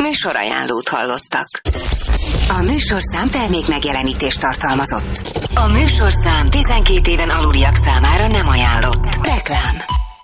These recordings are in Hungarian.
Műsorajánlót hallottak. A műsorszám termék megjelenítést tartalmazott. A műsorszám 12 éven aluliak számára nem ajánlott. Reklám.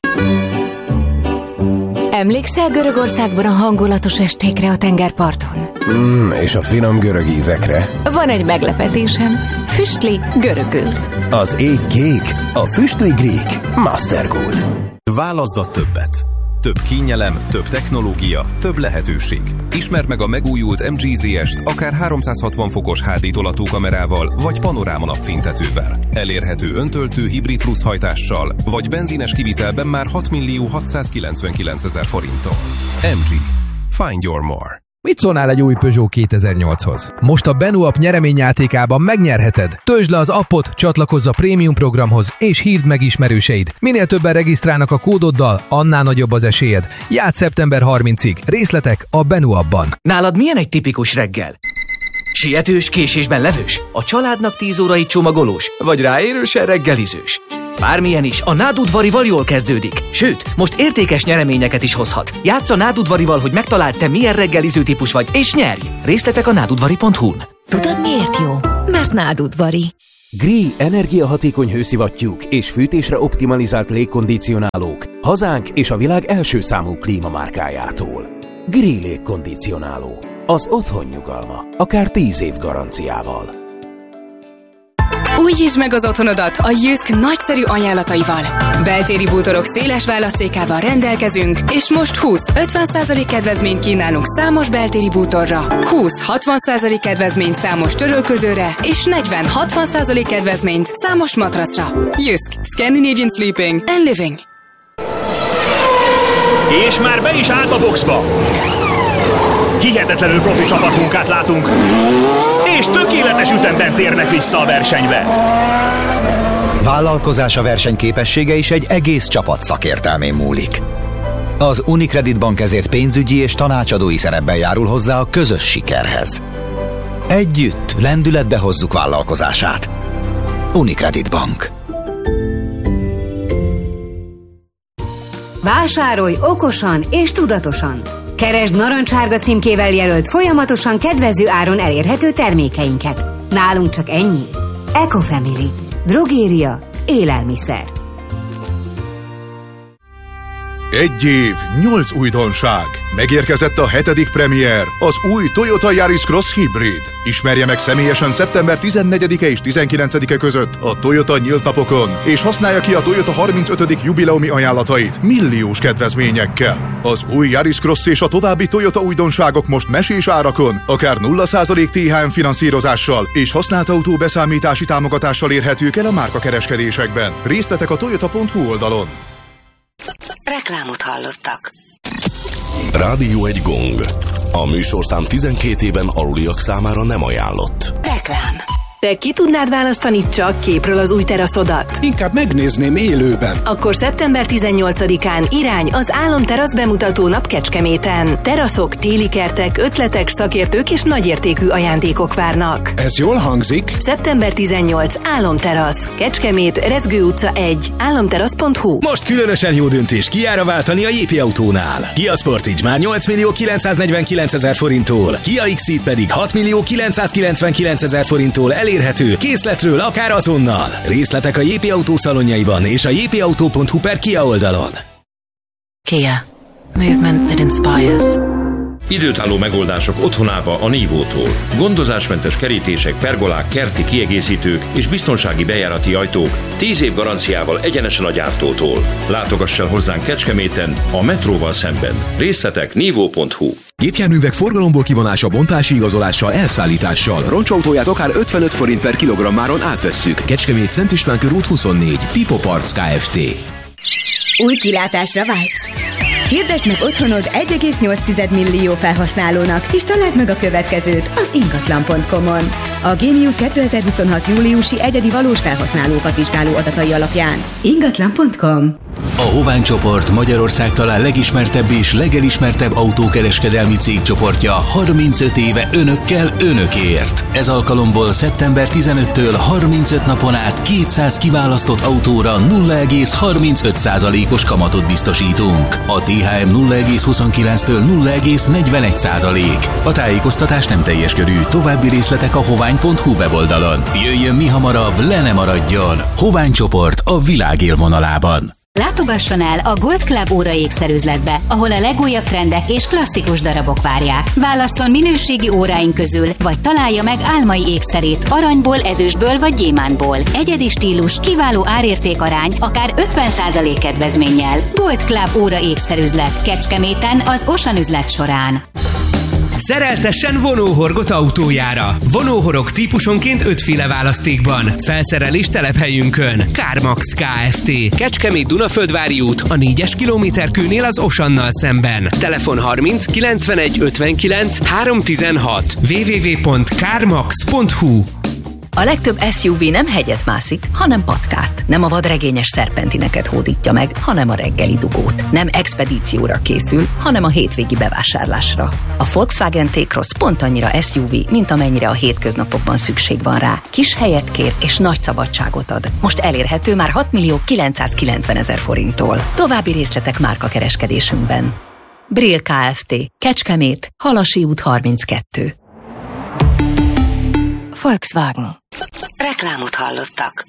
Emlékszel Görögországban a hangulatos estékre a tengerparton? És a finom görög ízekre. Van egy meglepetésem. Füstli görögül. Az ég kék, a füstli grík. Mastergood. Válaszd a többet. Több kínnyelem, több technológia, több lehetőség. Ismerd meg a megújult MG-ZS-t akár 360 fokos HD tolatókamerával, vagy panoráma napfénytetővel. Elérhető öntöltő hibrid plusz hajtással, vagy benzines kivitelben már 6.699.000 forinttal. MG. Find your more. Mit szólnál egy új Peugeot 2008-hoz? Most a Benuap nyereményjátékában megnyerheted. Töltsd le az appot, csatlakozz a prémium programhoz, és hívd meg ismerőseid. Minél többen regisztrálnak a kódoddal, annál nagyobb az esélyed. Játsz szeptember 30-ig. Részletek a Benuapban. Nálad milyen egy tipikus reggel? Sietős, késésben levős? A családnak 10 órai csomagolós? Vagy ráérősen reggelizős? Bármilyen is, a Nádudvarival jól kezdődik. Sőt, most értékes nyereményeket is hozhat. Játsz a Nádudvarival, hogy megtaláld, te milyen reggeliző típus vagy, és nyerj! Részletek a nádudvari.hu-n. Tudod miért jó? Mert Nádudvari. GRI energiahatékony hőszivattyúk és fűtésre optimalizált légkondicionálók hazánk és a világ első számú klímamárkájától. GRI légkondicionáló. Az otthon nyugalma. Akár 10 év garanciával. Újítsd meg az otthonodat a Jysk nagyszerű ajánlataival. Beltéri bútorok széles választékával rendelkezünk, és most 20-50% kedvezményt kínálunk számos beltéri bútorra, 20-60% kedvezményt számos törölközőre, és 40-60% kedvezményt számos matracra. Jysk. Scandinavian Sleeping and Living. És már be is állt a boxba! Hihetetlenül profi csapatmunkát látunk, és tökéletes ütemben térnek vissza a versenybe. Vállalkozása versenyképessége is egy egész csapat szakértelmén múlik. Az Unicredit Bank ezért pénzügyi és tanácsadói szerepben járul hozzá a közös sikerhez. Együtt lendületbe hozzuk vállalkozását. Unicredit Bank. Vásárolj okosan és tudatosan. Keresd narancssárga címkével jelölt, folyamatosan kedvező áron elérhető termékeinket. Nálunk csak ennyi. Ecofamily. Drogéria. Élelmiszer. 1 év, 8 újdonság. Megérkezett a 7. premier, az új Toyota Yaris Cross Hybrid. Ismerje meg személyesen szeptember 14-e és 19-e között a Toyota nyílt napokon, és használja ki a Toyota 35. jubileumi ajánlatait milliós kedvezményekkel. Az új Yaris Cross és a további Toyota újdonságok most mesés árakon, akár 0% THM finanszírozással és használt autó beszámítási támogatással érhetők el a márkakereskedésekben. Részletek a toyota.hu oldalon. Reklámot hallottak. Rádió egy gong. A műsorszám 12 éven aluliak számára nem ajánlott. Reklám. Te ki tudnád választani csak képről az új teraszodat? Inkább megnézném élőben. Akkor szeptember 18-án irány az Álomterasz bemutató nap Kecskeméten. Teraszok, téli kertek, ötletek, szakértők és nagyértékű ajándékok várnak. Ez jól hangzik. Szeptember 18. Álomterasz. Kecskemét, Rezgő utca 1. Álomterasz.hu. Most különösen jó döntés Kiára váltani a Jépi Autónál. Kia Sportage már 8.949.000 forinttól, Kia X-Ceed pedig 6.999.000 forinttól elérhető készletről akár azonnal. Részletek a Jépi Autó szalonjaiban és a jépauto.hu/Kia oldalon. Kia. Movement that inspires. Időtálló megoldások otthonába a Nívótól. Gondozásmentes kerítések, pergolák, kerti kiegészítők és biztonsági bejárati ajtók 10 év garanciával egyenesen a gyártótól. Látogass el hozzánk Kecskeméten, a metróval szemben. Részletek nívó.hu. Gépjárművek forgalomból kivonása, bontási igazolással, elszállítással. Roncsautóját akár 55 forint per kilogrammáron átvesszük. Kecskemét, Szent István körút 24. Pipo Parts Kft. Új kilátásra vágysz? Hirdesd meg otthonod 1,8 millió felhasználónak, és találd meg a következőt az ingatlan.com-on. A Genius 2026. júliusi egyedi valós felhasználókat vizsgáló adatai alapján. Ingatlan.com. A Hovány csoport Magyarország talán legismertebb és legelismertebb autókereskedelmi cégcsoportja 35 éve önökkel, önökért. Ez alkalomból szeptember 15-től 35 napon át 200 kiválasztott autóra 0,35%-os kamatot biztosítunk. A THM 0,29-től 0,41%. A tájékoztatás nem teljes körű, további részletek a hovány.hu weboldalon. Jöjjön mi hamarabb, le ne maradjon! Hovány csoport a világ élvonalában. Látogasson el a Gold Club óra ékszerüzletbe, ahol a legújabb trendek és klasszikus darabok várják. Válasszon minőségi óráink közül, vagy találja meg álmai ékszerét aranyból, ezüstből vagy gyémántból. Egyedi stílus, kiváló árértékarány, akár 50% kedvezménnyel. Gold Club óra ékszerüzlet Kecskeméten az Ocean üzlet során. Szereltessen vonóhorgot autójára. Vonóhorog típusonként 5 féle választékban. Felszerelés telephelyünkön. CarMax Kft. Kecskemét Dunaföldvári út, a 4-es kilométerkőnél az Oceannal szemben. Telefon 30 91 59 316. www.carmax.hu. A legtöbb SUV nem hegyet mászik, hanem patkát. Nem a vadregényes szerpentineket hódítja meg, hanem a reggeli dugót. Nem expedícióra készül, hanem a hétvégi bevásárlásra. A Volkswagen T-Cross pont annyira SUV, mint amennyire a hétköznapokban szükség van rá. Kis helyet kér és nagy szabadságot ad. Most elérhető már 6.990.000 forinttól. További részletek márkakereskedésünkben. Brill Kft. Kecskemét, Halasi út 32. Volkswagen. Reklámot hallottak.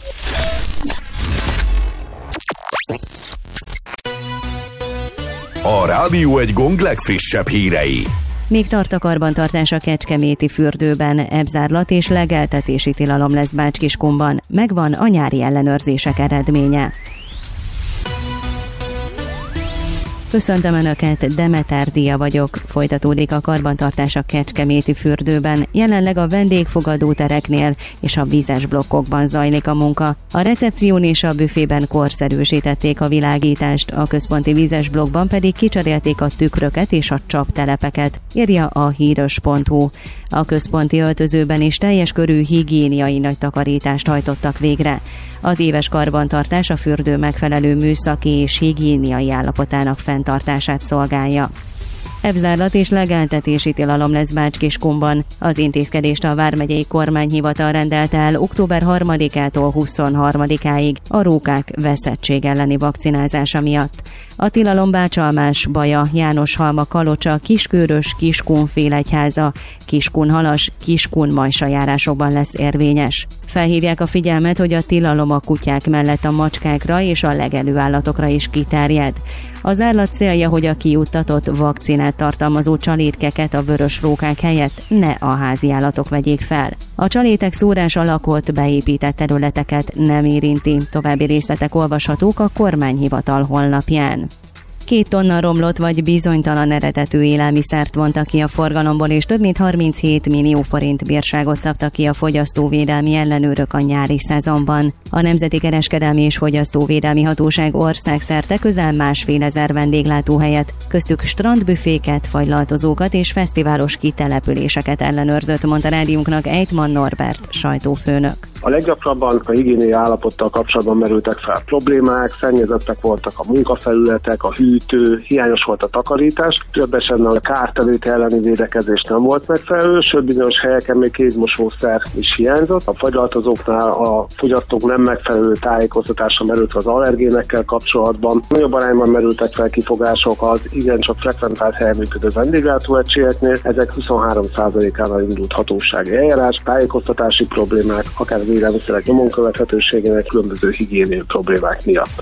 A Rádió egy Gong legfrissebb hírei. Még tart a karbantartás a kecskeméti fürdőben, ebzárlat és legeltetési tilalom lesz Bács-Kiskunban. Megvan a nyári ellenőrzések eredménye. Köszöntöm Önöket, Demeter Dia vagyok. Folytatódik a karbantartás a kecskeméti fürdőben. Jelenleg a vendégfogadó tereknél és a vízes blokkokban zajlik a munka. A recepción és a büfében korszerűsítették a világítást, a központi vízes blokkban pedig kicserélték a tükröket és a csaptelepeket, írja a híros.hu. A központi öltözőben is teljes körű higiéniai nagy takarítást hajtottak végre. Az éves karbantartás a fürdő megfelelő műszaki és higiéniai állapotának fenntartását szolgálja. Ebzárlat és legeltetési tilalom lesz Bács-Kiskunban. Az intézkedést a vármegyei kormányhivatal rendelte el október 3-ától 23-áig a rókák veszettség elleni vakcinázása miatt. A tilalom Bácsalmás, Baja, Jánoshalma, Kalocsa, Kiskőrös, Kiskun-Félegyháza, Kiskun-Halas, Kiskun-Majsa járásokban lesz érvényes. Felhívják a figyelmet, hogy a tilalom a kutyák mellett a macskákra és a legelő állatokra is kiterjed. Az állat célja, hogy a kijuttatott vakcinát tartalmazó csalétkeket a vörös rókák helyett ne a házi állatok vegyék fel. A csalétek szórása lakott, beépített területeket nem érinti. További részletek olvashatók a kormányhivatal honlapján. 2 tonna romlott vagy bizonytalan eredetű élelmiszert vontak ki a forgalomból, és több mint 37 millió forint bírságot szabtak ki a fogyasztóvédelmi ellenőrök a nyári szezonban. A Nemzeti Kereskedelmi és Fogyasztóvédelmi Hatóság országszerte közel 1,5 vendéglátóhelyet, köztük strandbüféket, fagylaltozókat és fesztiválos kitelepüléseket ellenőrzött, mondta rádiónknak Ejtman Norbert, sajtófőnök. A leggyakrabban a higiéniai állapottal kapcsolatban merültek fel problémák, szennyezettek voltak a munkafelületek, a hűtő, hiányos volt a takarítás, több esetben a kártevők elleni védekezés nem volt megfelelő, sőt bizonyos helyeken még kézmosószer is hiányzott. A fagylaltozóknál a fogyasztók nem megfelelő tájékoztatása merült az allergénekkel kapcsolatban. Nagyobb arányban merültek fel kifogások az igencsak frekventált helyen működő vendéglátóegységeknél, ezek 23%-ánál indult hatósági eljárás, tájékoztatási problémák, akár az élelmiszerek nyomon követhetőségének, különböző higiéniai problémák miatt.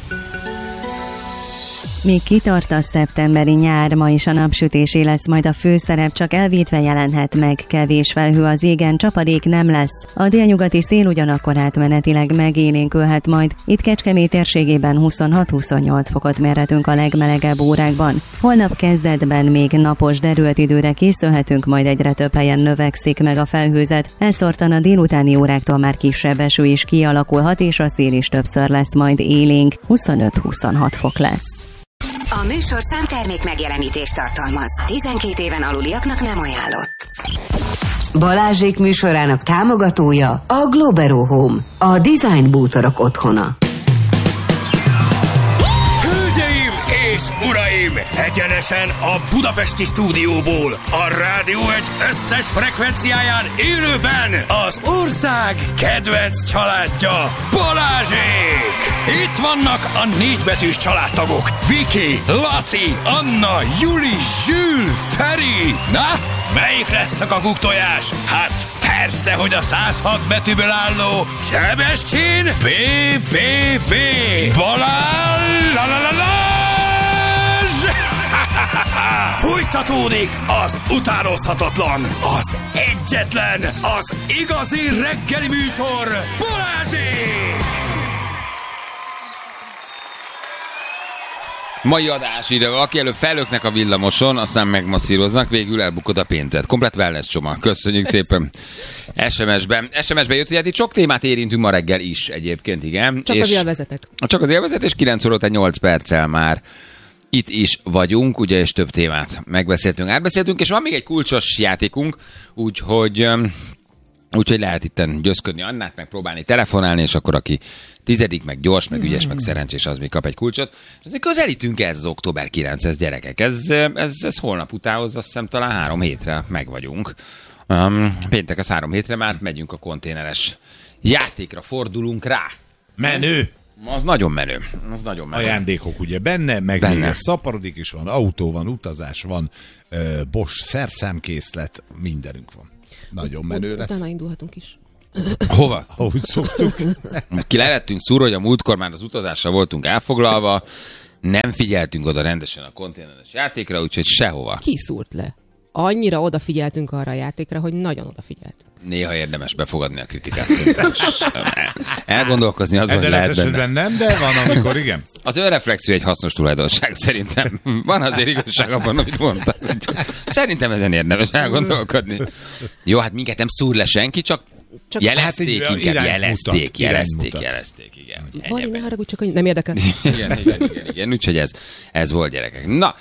Míg kitart a szeptemberi nyár, ma is a napsütésé lesz majd a főszerep, csak elvétve jelenhet meg, kevés felhő az égen, csapadék nem lesz. A délnyugati szél ugyanakkor átmenetileg megélénkülhet majd. Itt Kecskemét térségében 26-28 fokot mérhetünk a legmelegebb órákban. Holnap kezdetben még napos, derült időre készülhetünk, majd egyre több helyen növekszik meg a felhőzet. Elszórtan a délutáni óráktól már kisebb eső is kialakulhat, és a szél is többször lesz majd élénk. 25-26 fok lesz. A műsorszám termék megjelenítést tartalmaz. 12 éven aluliaknak nem ajánlott. Balázsék műsorának támogatója a Globero Home, a design bútorok otthona. Egyenesen a budapesti stúdióból, a Rádió Egy összes frekvenciáján élőben az ország kedvenc családja, Balázsék! Itt vannak a 4 betűs családtagok, Viki, Laci, Anna, Juli, Zsül, Feri. Na, melyik lesz a kakuktojás? Hát persze, hogy a 106 betűből álló Sebestyén BBB Balázs! Fújtatódik az utánozhatatlan, az egyetlen, az igazi reggeli műsor, Balázsék! Mai adás ide valaki, előbb fellöknek a villamoson, aztán megmasszíroznak, végül elbukod a pénzet. Komplet wellness csomag. Köszönjük szépen. SMS-ben jött, hogy hát itt sok témát érintünk ma reggel is egyébként, igen. Csak az élvezetet. Csak az élvezetet, és 9 óra 8 perccel már itt is vagyunk, ugye, és több témát átbeszéltünk, és van még egy kulcsos játékunk, úgyhogy lehet itten győzködni Annát, meg próbálni telefonálni, és akkor aki 10., meg gyors, meg ügyes, meg szerencsés, az még kap egy kulcsot. Azért közelítünk ez az október 9-es, gyerekek. Ez holnap utához, azt hiszem talán 3 hétre meg vagyunk. Péntek az 3 hétre már megyünk a konténeres játékra, fordulunk rá. Menő! Az nagyon menő. Ajándékok ugye benne, meg még ez szaporodik is van, autó van, utazás van, Bosch szerszámkészlet, mindenünk van. Nagyon menő lesz. Utána indulhatunk is. Hova? Ahogy szoktuk. Ki lehettünk szúrva, hogy a múltkor már az utazással voltunk elfoglalva, nem figyeltünk oda rendesen a konténeres játékra, úgyhogy sehova. Ki szúrt le? Annyira odafigyeltünk arra a játékra, hogy nagyon odafigyeltünk. Néha érdemes befogadni a kritikát szerintem. Elgondolkozni azon, hogy lehet benne. Nem, de van, amikor igen. Az önreflexió egy hasznos tulajdonság szerintem. Van azért igazság abban, amit mondtam. Szerintem ezen érdemes elgondolkodni. Jó, hát minket nem szúr le senki, csak jelezték, hát inkább jelezték, igen. Bali, ne haragudj, csak nem érdekel. Igen, úgyhogy ez volt, gyerekek. Na,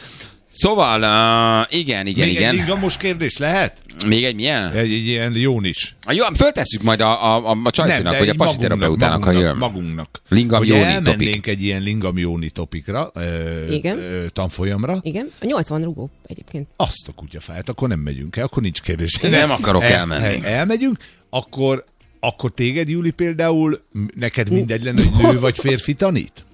szóval, igen. Még egy lingamos kérdés lehet? Még egy milyen? Egy ilyen jón is. Jó, föltesszük majd a csajszínak, vagy a pasiterapeutának, ha jön. Magunknak. Lingam jóni topik. Elmennénk egy ilyen lingam jóni topikra, tanfolyamra. Igen, a 80 rugó egyébként. Azt a kutyafáját, akkor nem megyünk el, akkor nincs kérdés. Nem akarok elmenni. Elmegyünk, akkor téged, Júli, például neked mindegy lenne, hogy nő vagy férfi tanít?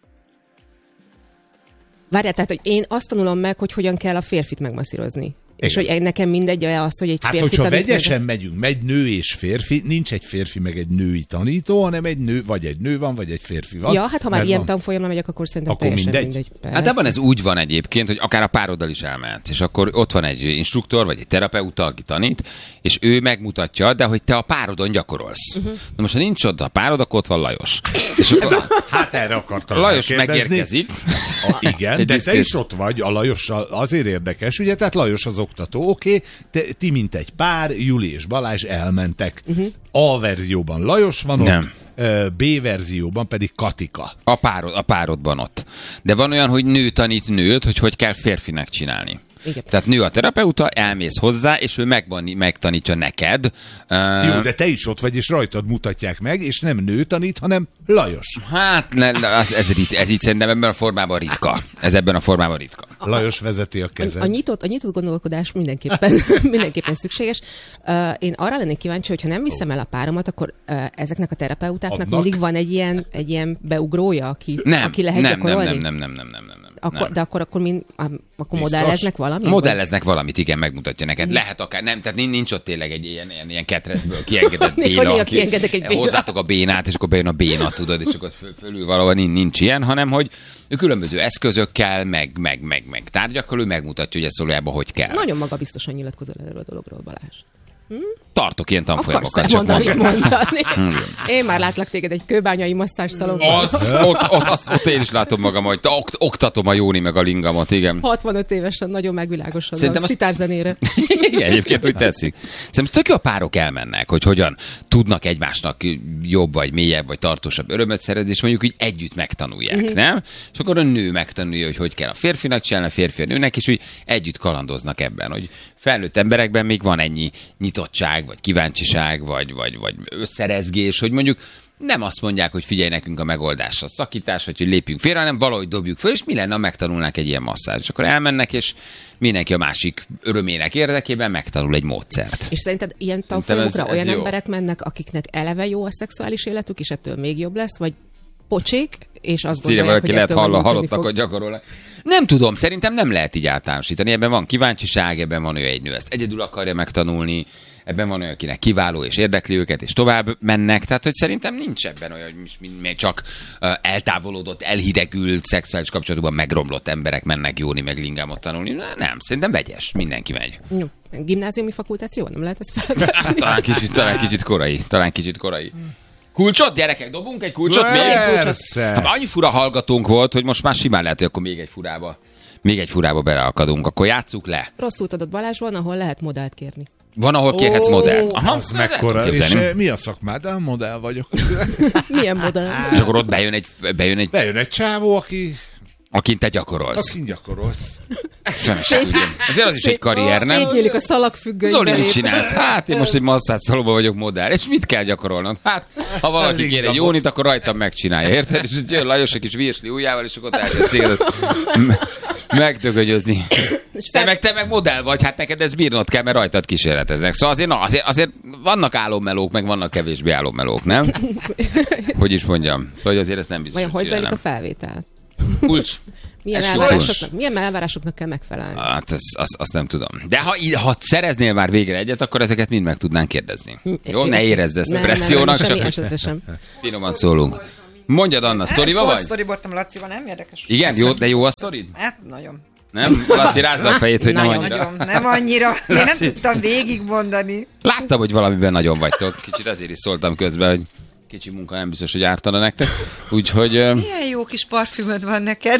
Várjál, tehát, hogy én azt tanulom meg, hogy hogyan kell a férfit megmasszírozni. És hogy nekem mindegy az, hogy egy férfi tanít. Hát, hogyha vegyesen megyünk, megy nő és férfi, nincs egy férfi meg egy női tanító, hanem egy nő van, vagy egy férfi van. Ja, hát ha már ilyen tanfolyamra megyek, akkor szerintem akkor teljesen mindegy. Hát abban ez úgy van egyébként, hogy akár a pároddal is elmehetsz, és akkor ott van egy instruktor, vagy egy terapeuta, aki tanít, és ő megmutatja, de hogy te a párodon gyakorolsz. Na most, ha nincs ott a párod, akkor ott van Lajos. És akkor, hát erre akartam Lajos megérkezik. Igen, de te is ott vagy, a Lajossal azért érdekes, ugye, tehát Lajos az oktató, oké, ti mint egy pár, Juli és Balázs elmentek. A verzióban Lajos van ott, B verzióban pedig Katika. A párodban ott. De van olyan, hogy nő tanít nőt, hogy kell férfinek csinálni. Igen. Tehát nő a terapeuta, elmész hozzá, és ő megtanítja neked. Jó, de te is ott vagy, és rajtad mutatják meg, és nem nő tanít, hanem Lajos. Hát, ez így szerintem ebben a formában ritka. Lajos vezeti a kezed. A nyitott gondolkodás mindenképpen szükséges. Én arra lennék kíváncsi, hogy ha nem viszem el a páromat, akkor ezeknek a terapeutáknak mindig van egy ilyen beugrója, aki lehet gyakorolni? Nem. De akkor modelleznek valamit? Modelleznek valamit, igen, megmutatja neked. Lehet akár, nem, tehát nincs ott tényleg egy ilyen ketrecből kiengedett béna, hozzátok a bénát, és akkor bejön a béna, tudod, és akkor fölül valahol nincs ilyen, hanem hogy különböző eszközökkel, meg tárgyakkal ő megmutatja, hogy ez valójában hogy kell. Nagyon magabiztosan nyilatkozol erről a dologról, Balázs. Tartok ilyen tanfolyamokat. Akarsz mondani? Én már látlak téged egy kőbányai masszázsszalonban. Ott én is látom magam, hogy oktatom a Jóni meg a lingamot, igen. 65 évesen nagyon megvilágosodom a szitárzenére. Igen, egyébként úgy tetszik. Szerintem tök jó, a párok elmennek, hogy hogyan tudnak egymásnak jobb, vagy mélyebb, vagy tartósabb örömet szerezni, és mondjuk így együtt megtanulják, nem? És akkor a nő megtanulja, hogy kell a férfinak csinálni, a férfi a nőnek, és úgy együtt kalandoznak ebben, hogy felnőtt emberekben még van ennyi nyitottság, vagy kíváncsiság, vagy összerezgés, hogy mondjuk nem azt mondják, hogy figyelj nekünk a megoldás a szakítás, vagy hogy lépjünk félre, hanem valahogy dobjuk föl, és mi lenne, ha megtanulnák egy ilyen masszázs. És akkor elmennek, és mindenki a másik örömének érdekében megtanul egy módszert. És szerinted ilyen tanfolyamokra olyan emberek mennek, akiknek eleve jó a szexuális életük, és ettől még jobb lesz, vagy pocsék, és azt gondolják, hogy lehet hallottakat gyakorolni. Nem tudom, szerintem nem lehet így általánosítani. Ebben van kíváncsiság, ebben van olyan, egy nő ezt egyedül akarja megtanulni, ebben van olyan, akinek kiváló és érdekli őket, és tovább mennek. Tehát, hogy szerintem nincs ebben olyan, hogy még csak eltávolodott, elhidegült, szexuális kapcsolatban megromlott emberek mennek jóni, meg lingámot tanulni. Nem, szerintem vegyes, mindenki megy. Gimnáziumi fakultáció? Nem lehet ezt felvenni? Talán kicsit korai. Kulcsot, gyerekek, dobunk egy kulcsot? Annyi fura hallgatónk volt, hogy most már simán lehet, hogy akkor még egy furába beleakadunk. Akkor játsszuk le. Rosszul tudod, Balázs, van, ahol lehet modellt kérni. Van, ahol kérhetsz modellt. Az mekkora. És mi a szakmád? Modell vagyok. Milyen modell? És akkor ott bejön egy csávó, akin te gyakorolsz. Akin gyakorolsz. Ezért az is egy karrier, nem? Szétnyílik a szalagfüggöny. Zoli, mit csinálsz? Hát én most egy masszásszalóban vagyok modell. És mit kell gyakorolnod? Hát, ha valaki kér egy jónit, akkor rajtam megcsinálja, érted? És jön Lajos egy kis virsli ujjával, és akkor elkezd céget megdögönyözni. Te meg modell vagy, hát neked ez bírnod kell, mert rajtad kísérleteznek. Szóval azért vannak álommelók, meg vannak kevésbé álommelók, nem? Hogy is mondjam? Szóval azért ezt nem biztos. Vajon hogy zajlik a felvétel? Kulcs. Milyen elvárásoknak kell megfelelni? Hát azt nem tudom. De ha szereznél már végre egyet, akkor ezeket mind meg tudnánk kérdezni. Jó, ne érezd ezt pressziónak, csak finoman szólunk. Mondjad, Anna, sztoriba vagy? Sztoriboltam Lacival, nem érdekes? Igen, jó, de jó a sztorid? Hát, nagyon. Nem? Laci, rázza a fejét, hogy nem annyira. Nagyon, nem annyira. Én nem tudtam végigmondani. Láttam, hogy valamiben nagyon vagytok. Kicsit ezért is szóltam közben, hogy kicsi munka nem biztos, hogy ártana nektek. Úgyhogy... Milyen jó kis parfümöd van neked.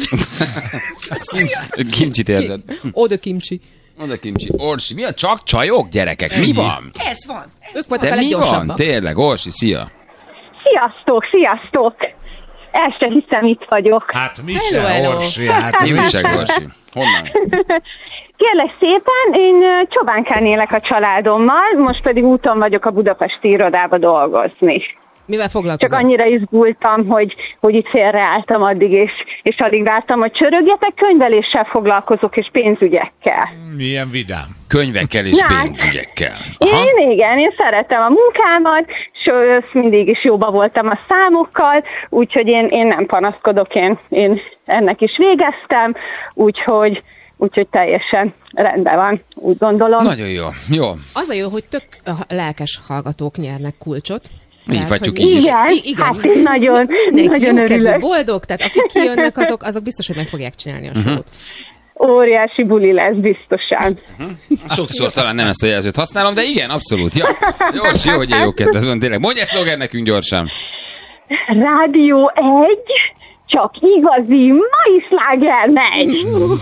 Kimcsit érzed. Oda kimcsi. Orsi, mi a csak csajok, gyerekek? Mi van? Ez van. Ők voltak a leggyorsabbak. Mi van? Tényleg, Orsi, szia. Sziasztok. El se hiszem, itt vagyok. Hát mi se, Orsi. Hát mi se, Orsi. Honnan? Kérlek szépen, én Csobánkán élek a családommal, most pedig úton vagyok a budapesti irodába dolgozni. Mivel foglalkozol? Csak annyira izgultam, hogy itt félreálltam addig, és alig vártam, hogy csörögjetek, könyveléssel foglalkozok, és pénzügyekkel. Milyen vidám. Könyvekkel és pénzügyekkel. Én szeretem a munkámat, és mindig is jóba voltam a számokkal, úgyhogy én nem panaszkodok, én ennek is végeztem, úgyhogy teljesen rendben van, úgy gondolom. Nagyon jó. Az a jó, hogy tök lelkes hallgatók nyernek kulcsot. Így vagyjuk így is. Igen, hát nagyon örülök. Boldog, tehát akik kijönnek, azok biztos, hogy meg fogják csinálni a sót. Óriási buli lesz biztosan. Sokszor talán nem ezt a jelzőt használom, de igen, abszolút. Ja. Jó, hogy jó kedves van, tényleg. Mondj egy szlogen nekünk gyorsan. Rádió 1, csak igazi mai sláger megy.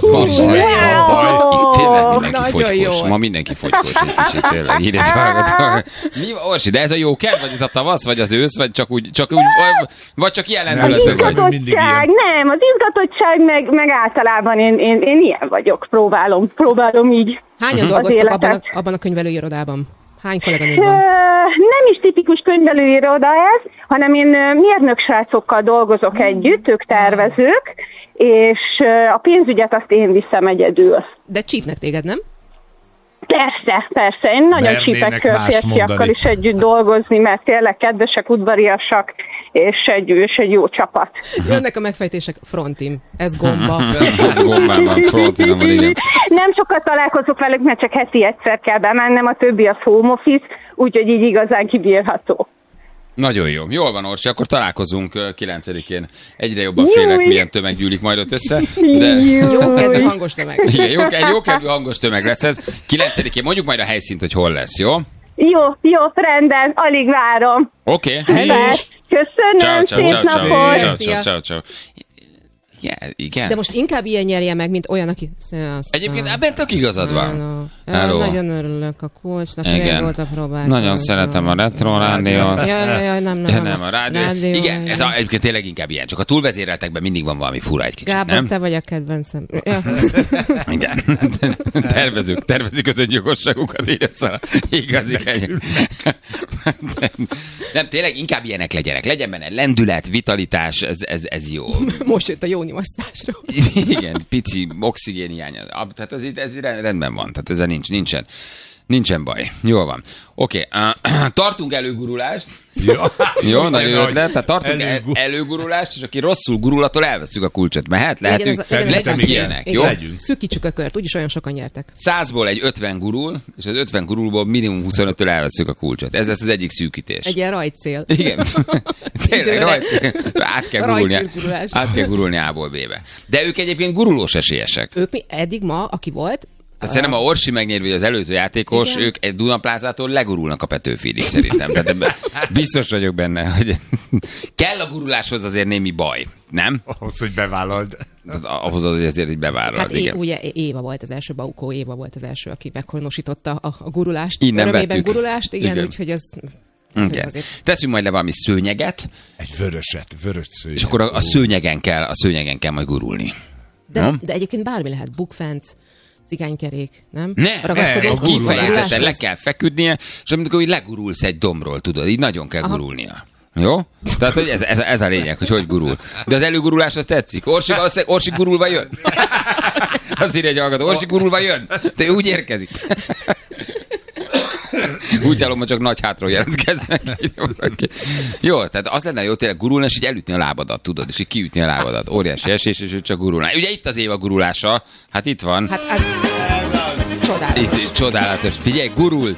Tényleg mindenki fogykos. Ma mindenki fogykos egy kicsit, tényleg. Orsi, de ez a jó kedv, vagy ez a tavasz, vagy az ősz, vagy csak úgy vagy csak ilyen lendületben vagy? Nem, az izgatottság meg általában én ilyen vagyok, próbálom így. Hányan dolgoztak abban a könyvelőirodában? Hány kolléganőd van? Nem is tipikus könyvelőiroda ez, hanem én mérnök srácokkal dolgozok együtt, ők tervezők, és a pénzügyet azt én viszem egyedül. De csípnek téged, nem? Persze. Én nagyon csípek férfiakkal is együtt dolgozni, mert tényleg kedvesek, udvariasak, és egy jó csapat. Jönnek a megfejtések, frontim. Ez gomba. Gombán van, frontim van, igen. Nem sokat találkozok velük, mert csak heti egyszer kell bemennem, a többi az home office, úgyhogy így igazán kibírható. Nagyon jó. Jól van, Orsi, akkor találkozunk 9-én. Egyre jobban félek, milyen tömeg gyűlik majd ott össze. De... Jókedvű hangos tömeg. Igen, jókedvű hangos tömeg lesz ez. 9-én mondjuk majd a helyszínt, hogy hol lesz, jó? Jó, rendben, alig várom. Oké. Köszönöm, szép napot! Ciao. Igen. De most inkább ilyen nyerje meg, mint olyan, aki... Egyébként ebben tök igazad van. Hello. Nagyon örülök a kulcsnak, régóta próbáltam. Nagyon szeretem a retro rádiót. Nem a rádió. Igen, ez egyébként tényleg inkább ilyen. Csak a túlvezéreltekben mindig van valami fura egy kicsit, Gábor, nem? te vagy a kedvencem. Ja. Igen. Tervezik az öngyilkosságukat, így az a igazi kenyek. Nem, tényleg inkább ilyenek legyenek. Legyen benne lendület, vitalitás, ez jó. Most jött a jó nyomasztásról. Igen, pici oxigénhiány. Tehát ez rendben van. Tehát ezzel nincsen baj. Jól van. Oké, tartunk előgurulást. Jó, nagy ötlet. Tehát tartunk előgurulást, és aki rosszul gurul, attól elveszünk a kulcsot. Mehet? Lehetünk? Legyünk ilyenek, jó? Szűkítsük a kört, úgyis olyan sokan nyertek. 100-ból egy 50 gurul, és az 50 gurulból minimum 25-től elveszünk a kulcsot. Ez lesz az egyik szűkítés. Egy ilyen rajtcél. Igen. Tényleg, rajtcél. Át kell gurulni A-ból B-be. De ők egyébként gurulós esélyesek. Ők eddig ma, aki volt, tehát szerintem a Orsi megnyer, vagy az előző játékos, igen, ők egy Dunaplázától legurulnak a Petőfidig szerintem. Tehát ebben biztos vagyok benne, hogy kell a guruláshoz azért némi baj, nem? Ahhoz, hogy bevállald. Ahhoz, hogy azért így bevállald, hát igen. Ugye Éva volt az első, Baukó Éva volt az első, aki meghonosította a gurulást. Innen örömében vettük. Gurulást, igen. Úgyhogy ez... Okay. Teszünk majd le valami szőnyeget. Egy vörös szőnyeg. És akkor a szőnyegen kell majd gurulni. De egyébként bármi lehet, bukfenc, cigánykerék, nem? Nem, kifejezetten le kell feküdnie, és amikor így legurulsz egy dombról, tudod, így nagyon kell gurulnia. Jó? Tehát, hogy ez a lényeg, hogy gurul. De az előgurulás az tetszik. Orsi gurulva jön. Azt írja egy hallgató, Orsi gurulva jön. De úgy érkezik. Úgy hallom, hogy csak nagy hátról jelentkeznek. Jó, tehát az lenne jó tényleg gurulni, és így elütni a lábadat, tudod, és így kiütni a lábadat. Óriási esés, és ő csak gurulná. Ugye itt az Éva gurulása, hát itt van. Hát ez csodálatos. Itt csodálatos. Figyelj, gurult,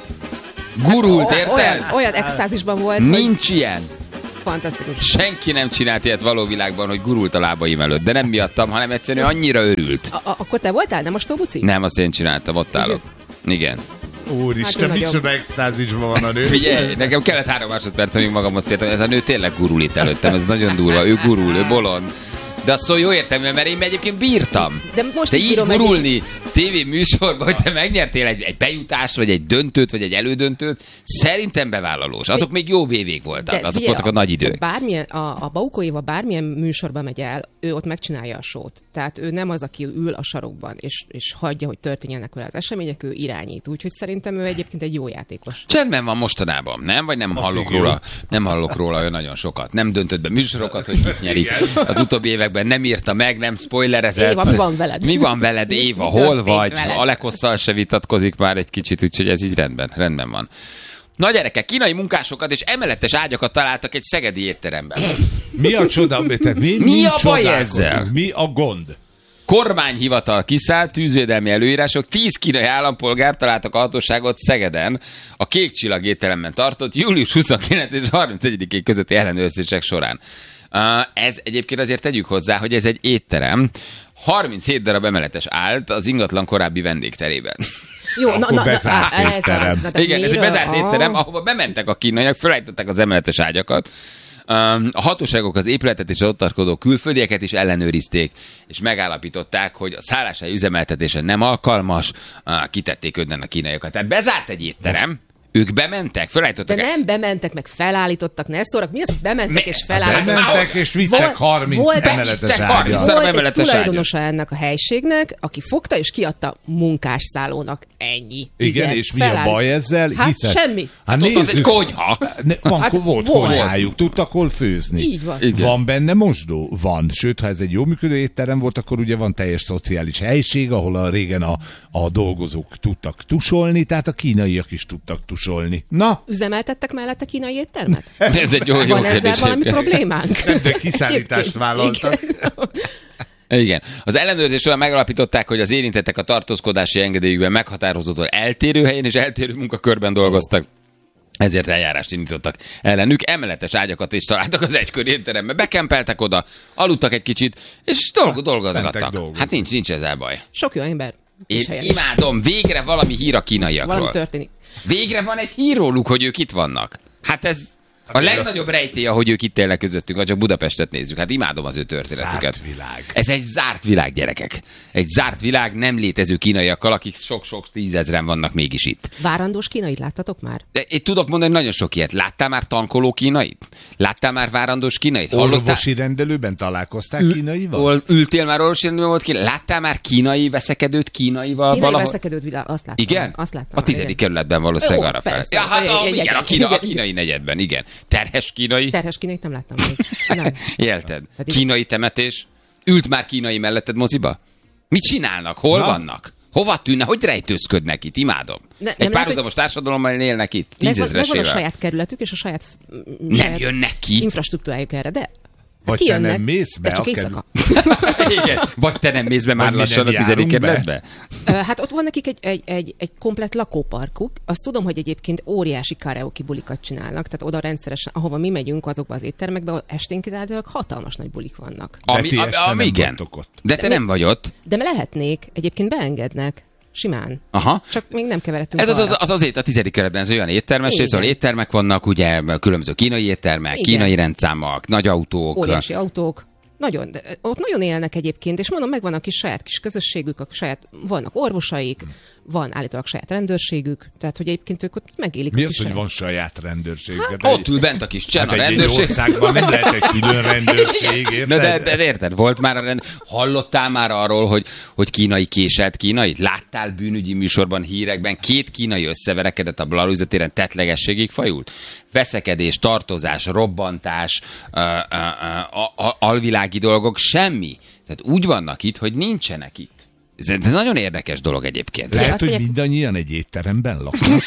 érted? Olyan extázisban volt. Nincs ilyen. Fantasztikus. Senki nem csinált ilyet való világban, hogy gurult a lábaim előtt, de nem miattam, hanem egyszerűen annyira örült. Akkor te voltál, nem a Stóbuci? Nem, azt én csináltam, ott állok. Igen. Úristen, hát micsoda extázisban van a nő. Figyelj, nekem kellett 3 másodperc, amíg magamhoz értem, ez a nő tényleg gurul itt előttem, ez nagyon durva, ő gurul, ő bolond. De azt szó jó értelmű, mert én egyébként bírtam. De így gurulni tévéműsorban, hogy te megnyertél egy bejutást, vagy egy döntőt, vagy egy elődöntőt, szerintem bevállalós. Azok még jó vévék voltak, azok voltak a nagy idők. A Baukó Éva bármilyen műsorba megy el, ő ott megcsinálja a sót. Tehát ő nem az, aki ül a sarokban, és hagyja, hogy történjenek vele az események, ő irányít. Úgyhogy szerintem ő egyébként egy jó játékos. Csendben van mostanában, nem? Vagy nem hallok róla? Nem hallok róla ő nagyon sokat. Nem döntött be műsorokat, hogy kit nyeri. Az utóbbi években nem írta meg, nem spoilerezett. Éva, mi van veled? Mi van veled, Éva? Hol vagy? Alekosszal se vitatkozik már egy kicsit, úgyhogy ez így rendben van. Na gyerekek, kínai munkásokat és emeletes ágyakat találtak egy szegedi étteremben. Mi a csoda? Mi a baj ezzel? Mi a gond? Kormányhivatal kiszállt, tűzvédelmi előírások, 10 kínai állampolgár találtak a hatóságot Szegeden a Kék Csillag étteremben tartott július 29 és 31 közötti ellenőrzések során. Ez egyébként azért tegyük hozzá, hogy ez egy étterem. 37 darab emeletes állt az ingatlan korábbi vendégterében. Jó, bezárt étterem. Igen, ez egy bezárt étterem, ahova bementek a kínaiak, felállították az emeletes ágyakat. A hatóságok az épületet és az ott tartózkodó külföldieket is ellenőrizték, és megállapították, hogy a szálláshely üzemeltetése nem alkalmas, kitették önnen a kínaiakat. Tehát bezárt egy étterem, ők bementek, felállítottak. De nem bementek, meg felállítottak, ne szórak. Mi az, hogy bementek és felállítottak? Bementek és vittek 30 emeletes ágyat. Volt egy tulajdonosa ennek a helységnek, aki fogta és kiadta munkásszállónak. Ennyi. Igen, és mi a baj ezzel? Hát semmi. Hát nézzük. Az egy konyha. Volt konyhájuk, tudtak hol főzni. Így van. Van benne mosdó? Van. Sőt, ha ez egy jó működő étterem volt, akkor ugye van teljes szociális helység, ahol régen a dolgozók tudtak tusolni, tehát a kínaiak is tudtak tusolni. Na? Üzemeltettek mellette kínai éttermet? Ez egy jó Van ezzel kérdés. valami problémánk? Nem, de kiszállítást vállaltak. Igen. Az ellenőrzés során megalapították, hogy az érintettek a tartózkodási engedélyükben meghatározottól eltérő helyen és eltérő munkakörben dolgoztak. Ezért eljárást indítottak ellenük. Emeletes ágyakat is találtak az egykori étterembe. Bekempeltek oda, aludtak egy kicsit, és dolgozgattak. Hát nincs ezzel baj. Sok jó ember. Én imádom, végre valami hír a kínaiakról. Valami történik. Végre van egy hír róluk, hogy ők itt vannak. Hát ez A legnagyobb rejtély, ahogy ők itt élnek közöttünk, ha csak Budapestet nézzük. Hát imádom az ő történetüket. Zárt világ. Ez egy zárt világ, gyerekek. Egy zárt világ nem létező kínaiakkal, akik sok-sok tízezren vannak mégis itt. Várandós kínait láttatok már? Én tudok mondani nagyon sok ilyet. Láttál már tankoló kínait? Láttál már várandós kínait? Orvosi rendelőben találkoztál kínaival? Ültél már orvosi rendelőben, volt kínai? Láttál már kínai veszekedőt kínaival? Kínai veszekedőt, azt láttam. Igen? Azt láttam. A 10. kerületben valószínűleg arra fel. Ja, hát a kínai negyedben, igen. Terhes kínai? Terhes kínait nem láttam még. Élted. Kínai temetés? Ült már kínai melletted moziba? Mit csinálnak? Hol vannak? Hova tűnne? Hogy rejtőzködnek itt? Imádom. Egy párhuzamos társadalommal élnek itt. 10 megvan a saját kerületük, és a saját nem jönnek ki. Infrastruktúrájuk erre, de vagy te nem mész be? De csak éjszaka. Igen. Vagy te nem mész be már lassan a 10. kerületbe? Hát ott van nekik egy komplett lakóparkuk. Azt tudom, hogy egyébként óriási karaoke bulikat csinálnak, tehát oda rendszeresen, ahova mi megyünk azokba az éttermekbe, esténként általában hatalmas nagy bulik vannak. Ami igen. De te nem vagy ott. De lehetnék, egyébként beengednek. Simán. Aha. Csak még nem keveredtünk. Ez azért a 10. kerületben ez olyan éttermes rész, ahol éttermek vannak, ugye különböző kínai éttermek, igen. Kínai rendszámok, nagy autók. Óriási autók. Nagyon, de ott nagyon élnek egyébként, és mondom, megvan a kis saját kis közösségük, vannak orvosaik, van állítólag saját rendőrségük, tehát hogy egyébként ők ott megélik. Mi az, hogy van saját rendőrségük? Hát, ott ül bent a kis csen, a rendőrség. Egy országban nem lehet egy külön rendőrség, érted? De érted, volt már hallottál már arról, hogy kínai késelt kínait? Láttál bűnügyi műsorban, hírekben 2 kínai összeverekedett a Blahalújza téren, tettlegességig fajult? Veszekedés, tartozás, robbantás, alvilági dolgok, semmi. Tehát úgy vannak itt, hogy nincsenek itt. Ez nagyon érdekes dolog egyébként. Lehet, hogy mindannyian egy étteremben laknak.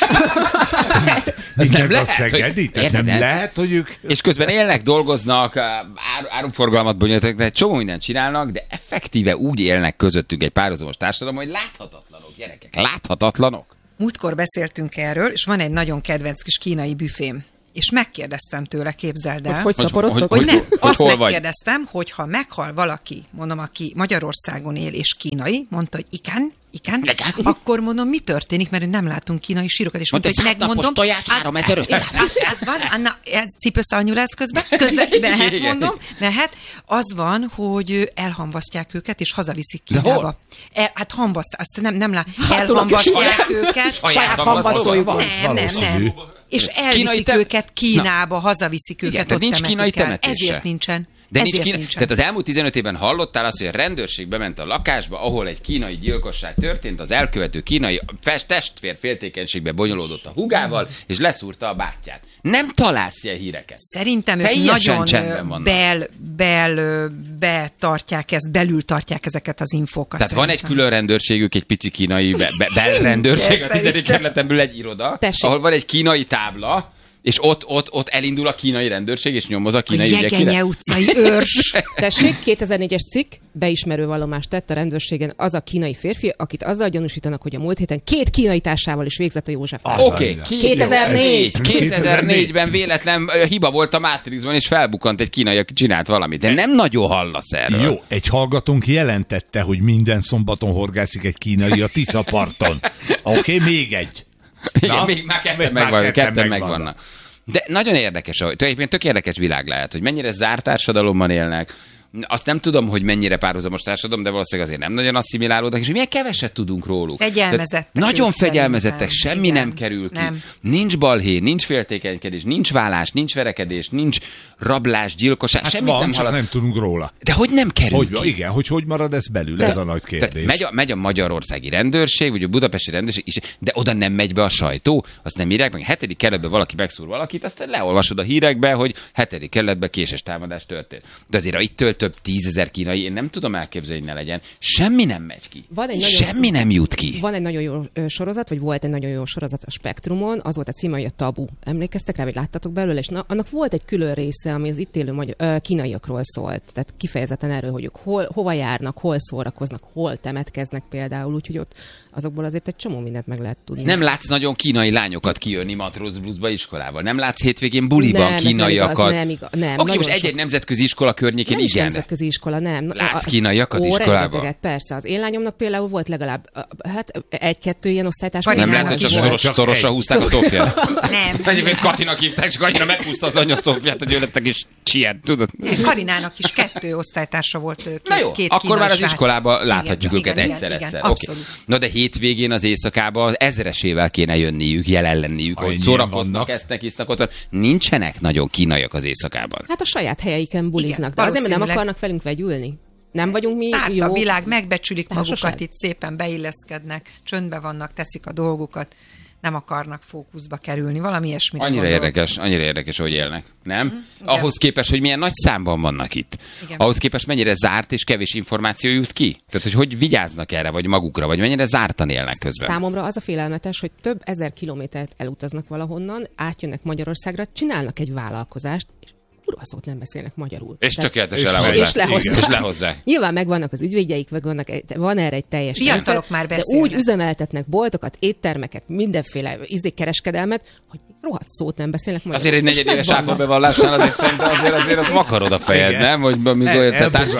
Ez a szegedi? Nem lehet, hogy ők... És közben élnek, dolgoznak, áruforgalmat bonyolítanak, de egy csomó mindent csinálnak, de effektíve úgy élnek közöttünk egy párhuzamos társadalom, hogy láthatatlanok, gyerekek, láthatatlanok. Múltkor beszéltünk erről, és van egy nagyon kedvenc kis kínai büfém. És megkérdeztem tőle, képzeld el. Hogy szaporodtok? Hogy nem, azt megkérdeztem, hogy ha meghal valaki, mondom, aki Magyarországon él és kínai, mondta, hogy igen, akkor mondom, mi történik, mert nem látunk kínai sírokat, és mondta, hogy megmondom. Tojás 3500. Ez van, Anna, cipőszalnyú lesz közben mehet, mondom, mehet. Az van, hogy elhamvasztják őket, és hazaviszik Kínába. Hát azt nem lát. Elhamvasztják őket. Saját hamvasztójuk van. Nem. És elviszik őket Kínába, hazaviszik őket, igen, ott nincs kínai temetése. Ezért nincsen. De nincsen. Tehát az elmúlt 15 évben hallottál azt, hogy a rendőrség bement a lakásba, ahol egy kínai gyilkosság történt, az elkövető kínai testvér féltékenységbe bonyolódott a hugával, és leszúrta a bátyját. Nem találsz ilyen híreket. Szerintem ők nagyon belül tartják ezeket az infókat. Tehát van egy külön rendőrségük, egy pici kínai belrendőrség a 10. kerületen belül egy iroda, ahol van egy kínai tábla, és ott elindul a kínai rendőrség, és nyomoz a kínai ügyekre. Jegenye utcai őrs. Tessék, 2004-es cikk, beismerő vallomást tett a rendőrségen az a kínai férfi, akit azzal gyanúsítanak, hogy a múlt héten 2 kínai társával is végzett a József. Oké, 2004-ben véletlen hiba volt a Matrixban, és felbukkant egy kínai, aki csinált valamit. De nem nagyon hallasz erről. Jó, egy hallgatónk jelentette, hogy minden szombaton horgászik egy kínai a Tiszaparton. Oké, még egy. Igen, még már ketten megvannak. De nagyon érdekes, tök érdekes világ lehet, hogy mennyire zárt társadalomban élnek. Azt nem tudom, hogy mennyire párhuzamos társadalom, de valószínűleg azért nem nagyon asszimilálódnak, és milyen keveset tudunk róluk. Fegyelmezettek. Nagyon fegyelmezettek, semmi igen, nem kerül ki. Nem. Nincs balhé, nincs féltékenykedés, nincs vállás, nincs verekedés, nincs rablás, gyilkosság, hát semmit van, nem csak halad. nem tudunk róla. De hogy nem kerül ki? Igen, hogy marad ez belül, ez a nagy kérdés. Megy a magyarországi rendőrség, vagy a budapesti rendőrség is, de oda nem megy be a sajtó, azt nem írják meg. 7. kerületben valaki megszúr valakit, aztán leolvasod a hírekbe, hogy 7. kerületben késes támadás történt. De azért ittől több 10 000 kínai, én nem tudom elképzelni, hogy ne legyen. Semmi nem megy ki. Semmi nem jut ki. Van egy nagyon jó sorozat, vagy volt egy nagyon jó sorozat a Spektrumon, az volt a címe, hogy a Tabu. Emlékeztek rá, vagy láttatok belőle, és annak volt egy külön része, ami az itt élő kínaiakról szólt. Tehát kifejezetten erről, hogy ők hova járnak, hol szórakoznak, hol temetkeznek például, úgyhogy ott azokból azért egy csomó mindent meg lehet tudni. Nem látsz nagyon kínai lányokat kijönni Matróz Bluesba iskolával. Nem látsz hétvégén buliban kínaiakat. Nem igaz. Oké, most egy-egy nemzetközi iskola környékén igen. nemzetközi iskola, nem. Látsz kínaiakat iskolában? Persze, az én lányomnak például volt legalább 1-2 ilyen osztálytárs. Nem lehet, hogy csak szorosra húzták a Zófiát? Nem. Egyébként Katinak hívták, csak annyira meghúzta az anya Zófiát, hogy ő lettek is csiet, tudod? Karinának is 2 osztálytársa volt. Na jó, akkor már az iskolában láthatjuk őket igen, egyszer. Okay. Na de hétvégén az éjszakában az 1000-esével kéne jönniük, jelen lenniük, hogy szórakoznak, esznek, isznak ott. Nincsenek nagyon kínaiak az éjszakában. Hát a saját helyeiken buliznak, de azért nem akarnak velünk vegyülni. Nem vagyunk mi Szárt jó. A világ, megbecsülik magukat, itt szépen beilleszkednek, csöndbe vannak, teszik a dolgukat, nem akarnak fókuszba kerülni, valami ilyesmire. Annyira érdekes, hogy élnek, nem? Ahhoz képest, hogy milyen nagy számban vannak itt. Igen. Ahhoz képest mennyire zárt és kevés információ jut ki. Tehát, hogy vigyáznak erre, vagy magukra, vagy mennyire zártan élnek közben. Számomra az a félelmetes, hogy több ezer kilométert elutaznak valahonnan, átjönnek Magyarországra, csinálnak egy vállalkozást, és kurva szót nem beszélnek magyarul. És tökéletesen lehozzák. Nyilván megvannak az ügyvédjeik, van erre egy teljes fiatalok már beszélnek. De úgy üzemeltetnek boltokat, éttermeket, mindenféle kereskedelmet, hogy rohadt szót nem beszélnek magyarul. Azért egy negyedéves áfabevallásnál azért szerintem azért ott vakarod a fejed, nem? Hogy amikor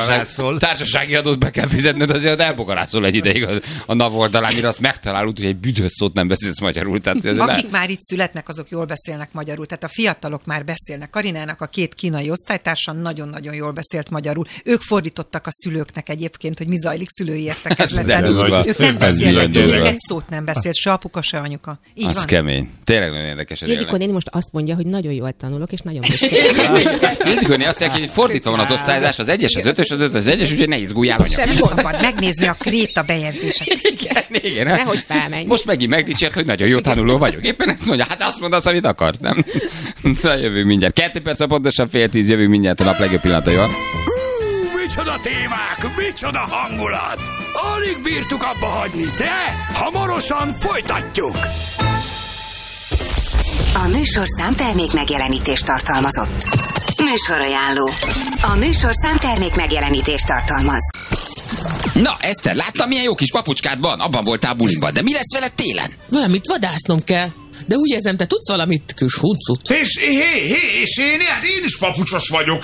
társasági adót be kell fizetned, azért elbogarászol egy ideig a NAV oldalán, mire azt megtalálod, hogy egy büdös szót nem beszélsz magyarul. Akik már itt születnek, azok jól beszélnek magyarul. Tehát a fiatalok már beszélnek. Karinának a 2 kínai osztálytársa nagyon-nagyon jól beszélt magyarul. Ők fordítottak a szülőknek egyébként, hogy mi zajlik szülői értekezleten. Ők nem beszélnek. Még egy szót nem beszélt, se apuka, se anyuka. Így az van. Kemény. Tényleg nagyon érdekes. Ildikó néni most azt mondja, hogy nagyon jól tanulok, és nagyon Ildikó néni azt mondja, hogy fordítva van az osztályzás, az 1-es, az 5-ös, az 5 az 1-es, úgyhogy ne izguljál anya. Semmi szabad megnézni a kréta bejegyzéseket. Igen. Nehogy felmenj. Most megint megdicsért, hogy nagyon jó tanuló vagyok. Éppen ezt mondja, hát azt mondasz, amit akarsz, nem? Na, jövünk mindjárt. 2 perc, pontosan 9:30, jövünk mindjárt a nap legjobb pillanataival. Micsoda témák, micsoda hangulat! Alig bírtuk abba hagyni, de hamarosan folytatjuk! A műsorszám termék megjelenítést tartalmazott. Műsorajánló. A műsorszám termék megjelenítést tartalmaz. Na, Eszter, láttam, milyen jó kis papucskád van? Abban voltál buliban, de mi lesz veled télen? Valamit vadásznom kell. De úgy érzem, te tudsz valamit kis huncut. És én is papucsos vagyok.